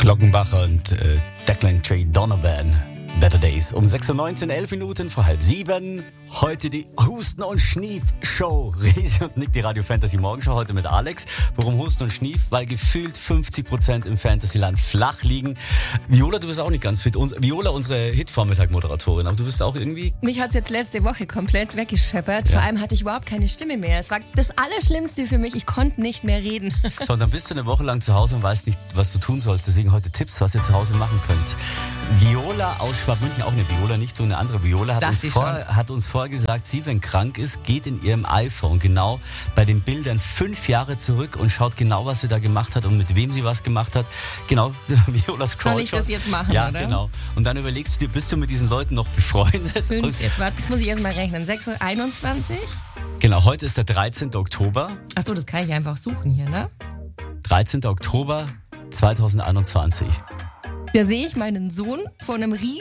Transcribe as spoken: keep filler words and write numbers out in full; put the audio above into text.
Glockenbach und äh, Declan J. Donovan. Better Days. Um sechs Uhr neunzehn, elf Minuten vor halb sieben. Heute die Husten- und Schnief-Show. Resi und Nick, die Radio Fantasy Morgenshow. Heute mit Alex. Warum Husten und Schnief? Weil gefühlt fünfzig Prozent im Fantasyland flach liegen. Viola, du bist auch nicht ganz fit. Uns, Viola, unsere Hit-Vormittag-Moderatorin. Aber du bist auch irgendwie... Mich hat es jetzt letzte Woche komplett weggescheppert. Ja. Vor allem hatte ich überhaupt keine Stimme mehr. Es war das Allerschlimmste für mich. Ich konnte nicht mehr reden. So, und dann bist du eine Woche lang zu Hause und weißt nicht, was du tun sollst. Deswegen heute Tipps, was ihr zu Hause machen könnt. Viola aus Schwabmünchen, auch eine Viola, nicht du, eine andere Viola, hat uns, vor, hat uns vorgesagt, sie, wenn krank ist, geht in ihrem iPhone genau bei den Bildern fünf Jahre zurück und schaut genau, was sie da gemacht hat und mit wem sie was gemacht hat. Genau, Viola scrollt. Soll ich das jetzt machen, ja, oder? Ja, genau. Und dann überlegst du dir, bist du mit diesen Leuten noch befreundet? Fünf, jetzt warte, das muss ich erst mal rechnen. sechs Uhr einundzwanzig? Genau, heute ist der dreizehnten Oktober. Ach so, das kann ich einfach suchen hier, ne? dreizehnten Oktober zweitausendeinundzwanzig. Da sehe ich meinen Sohn vor einem riesigen